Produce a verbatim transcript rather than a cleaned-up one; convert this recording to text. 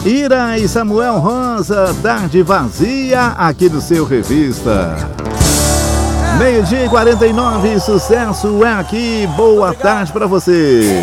Ira e Samuel Rosa, Tarde Vazia, aqui do seu Revista. Meio-dia e quarenta e nove, sucesso é aqui, boa tarde pra você.